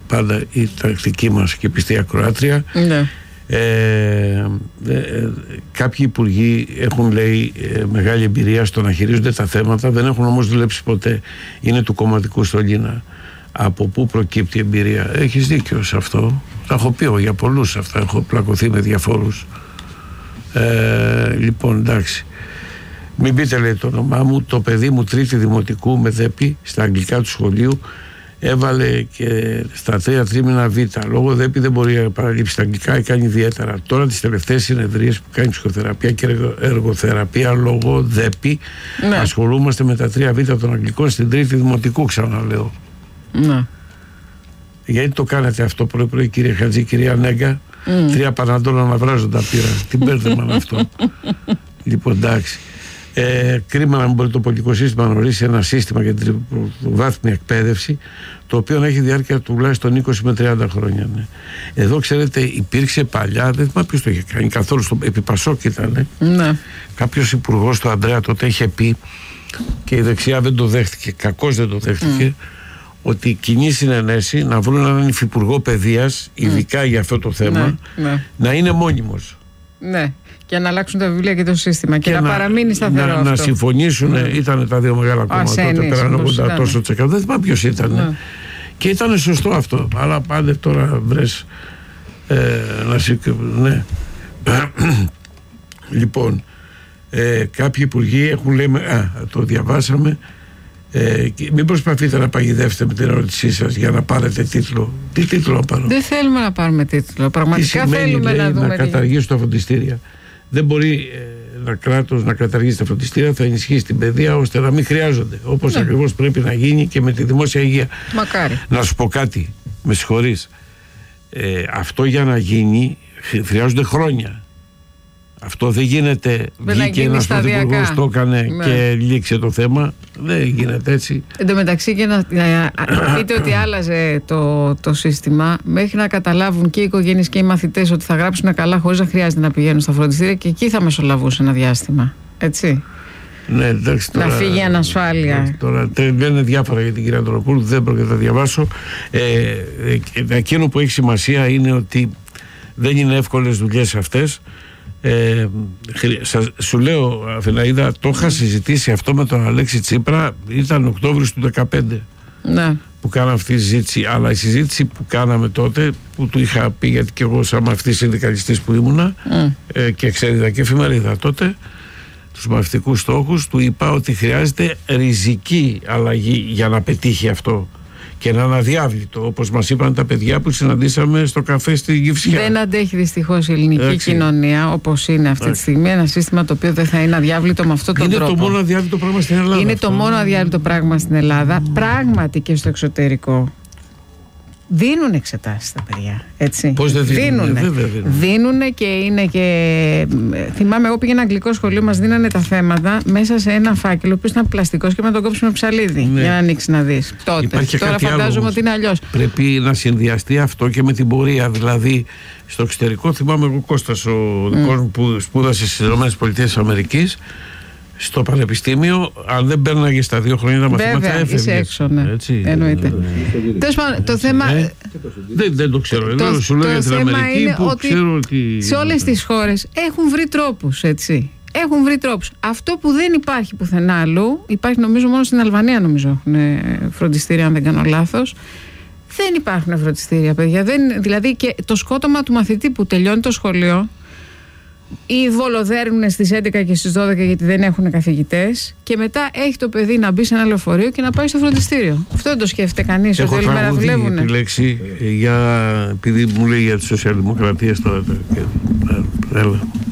πάντα η τακτική μας και πιστή ακροάτρια. Ναι. Κάποιοι υπουργοί έχουν, λέει, μεγάλη εμπειρία στο να χειρίζονται τα θέματα, δεν έχουν όμως δουλέψει ποτέ. Είναι του κομματικού στολίνα. Από πού προκύπτει η εμπειρία? Έχεις δίκιο σε αυτό. Τα έχω πει για πολλούς αυτά. Έχω πλακωθεί με διαφόρους. Λοιπόν, εντάξει. Μην πείτε, λέει, το όνομά μου. Το παιδί μου τρίτη δημοτικού με ΔΕΠΗ στα αγγλικά του σχολείου έβαλε και στα 3 τρίμηνα Β. Λόγω ΔΕΠΗ δεν μπορεί να παραλείψει τα αγγλικά, κάνει ιδιαίτερα. Τώρα τις τελευταίες συνεδρίες που κάνει ψυχοθεραπεία και εργοθεραπεία λόγω ΔΕΠΗ, ναι, ασχολούμαστε με τα 3 Β των αγγλικών στην τρίτη δημοτικού, ξαναλέω. Ναι. Γιατί το κάνετε αυτό πρωί-πρωί, κύριε Χατζή, κυρία Νέγκα? 3 Παναντόλα να βράζοντα πήρα. Τι μπέρδεμα είναι αυτό? Λοιπόν, εντάξει. Κρίμα να μην μπορεί το πολιτικό σύστημα να ορίσει ένα σύστημα για την βάθμια εκπαίδευση, το οποίο να έχει διάρκεια τουλάχιστον 20 με 30 χρόνια. Ναι. Εδώ, ξέρετε, υπήρξε παλιά, δεν θυμάμαι ποιος το είχε κάνει καθόλου, επί Πασόκ ήταν. Ναι. Κάποιος υπουργός, το Ανδρέα, τότε είχε πει, και η δεξιά δεν το δέχτηκε, κακώς δεν το δέχτηκε, ότι κοινή συνενέση να βρουν έναν υφυπουργό παιδείας, ειδικά για αυτό το θέμα, να είναι μόνιμος. Ναι. Και να αλλάξουν τα βιβλία και το σύστημα και να παραμείνει σταθερό αυτό. Να συμφωνήσουν, ήταν τα δύο μεγάλα κόμματα τότε, πέραν 80 τόσο %. Δεν θυμάμαι ποιος ήταν. Και ήταν σωστό αυτό. Αλλά πάντε τώρα βρες ναι. Λοιπόν, κάποιοι υπουργοί έχουν, λέμε, το διαβάσαμε, μην προσπαθείτε να παγιδεύσετε με την ερώτησή σας για να πάρετε τίτλο. Τι τίτλο να πάρω? Δεν θέλουμε να πάρουμε τίτλο. Πραγματικά θέλουμε να δούμε. Να καταργήσουν τα φροντιστήρια. Δεν μπορεί ένα κράτος να καταργήσει τα φροντιστήρια, θα ενισχύσει την παιδεία ώστε να μην χρειάζονται. Όπως ακριβώς πρέπει να γίνει και με τη δημόσια υγεία. Μακάρι. Να σου πω κάτι, με συγχωρείς. Αυτό για να γίνει χρειάζονται χρόνια. Αυτό δεν γίνεται. Βγήκε ένας πρωθυπουργός, το έκανε και λήξε το θέμα. Δεν γίνεται έτσι. Εν τω μεταξύ, και να πείτε ότι άλλαζε το σύστημα, μέχρι να καταλάβουν και οι οικογένειες και οι μαθητές ότι θα γράψουν καλά χωρίς να χρειάζεται να πηγαίνουν στα φροντιστήρια, και εκεί θα μεσολαβούσε ένα διάστημα. Έτσι. Ναι, εντάξει, τώρα, να φύγει ανασφάλεια. Τώρα λένε διάφορα για την κυρία Ανδροπούλου, δεν πρόκειται να τα διαβάσω. Εκείνο που έχει σημασία είναι ότι δεν είναι εύκολες δουλειές αυτές. Σου λέω, Αφεναίδα, το είχα συζητήσει αυτό με τον Αλέξη Τσίπρα, ήταν Οκτώβριος του 2015 που κάναμε αυτή τη συζήτηση, αλλά η συζήτηση που κάναμε τότε, που του είχα πει, γιατί και εγώ σαν μαθητής συνδικαλιστής που ήμουνα και εξέδιδα και εφημερίδα τότε τους μαθητικούς στόχους, του είπα ότι χρειάζεται ριζική αλλαγή για να πετύχει αυτό και να είναι αδιάβλητο, όπως μας είπαν τα παιδιά που συναντήσαμε στο καφέ στη Κυφσιά. Δεν αντέχει δυστυχώς η ελληνική κοινωνία όπως είναι αυτή τη στιγμή, ένα σύστημα το οποίο δεν θα είναι αδιάβλητο με αυτόν τον τρόπο. Είναι το μόνο αδιάβλητο πράγμα στην Ελλάδα. Είναι το μόνο αδιάβλητο πράγμα στην Ελλάδα. Πράγματι και στο εξωτερικό δίνουν εξετάσεις τα παιδιά. Έτσι. Πώς δεν δίνουν? Δίνουν και είναι και. Θυμάμαι, εγώ πήγαινα αγγλικό σχολείο, μας δίνανε τα θέματα μέσα σε ένα φάκελο που ήταν πλαστικός και με τον κόψουμε ψαλίδι για να ανοίξει να δεις. Τότε. Τώρα φαντάζομαι ότι είναι αλλιώς. Πρέπει να συνδυαστεί αυτό και με την πορεία. Δηλαδή, στο εξωτερικό, θυμάμαι εγώ Κώστας, ο δικός μου που σπούδασε στις ΗΠΑ, στο πανεπιστήμιο, αν δεν παίρναγε στα 2 χρόνια τα μαθήματα, έφευγες. Είσαι έξω, ναι. Έτσι, εννοείται. Το θέμα. Δεν το ξέρω. Σου λέω για την Αμερική που ξέρω ότι. Σε όλες τις χώρες έχουν βρει τρόπους, έτσι. Έχουν βρει τρόπους. Αυτό που δεν υπάρχει πουθενά αλλού, υπάρχει νομίζω μόνο στην Αλβανία, νομίζω έχουν φροντιστήρια, αν δεν κάνω λάθος. Δεν υπάρχουν φροντιστήρια, παιδιά. Δηλαδή και το σκότωμα του μαθητή που τελειώνει το σχολείο, ή βολοδέρνουν στις 11 και στις 12 γιατί δεν έχουν καθηγητές, και μετά έχει το παιδί να μπει σε ένα λεωφορείο και να πάει στο φροντιστήριο. Αυτό δεν το σκέφτεται κανείς? Έχω τραγουδί τη λέξη επειδή μου λέει για τη σοσιαλδημοκρατία τώρα. Έλα.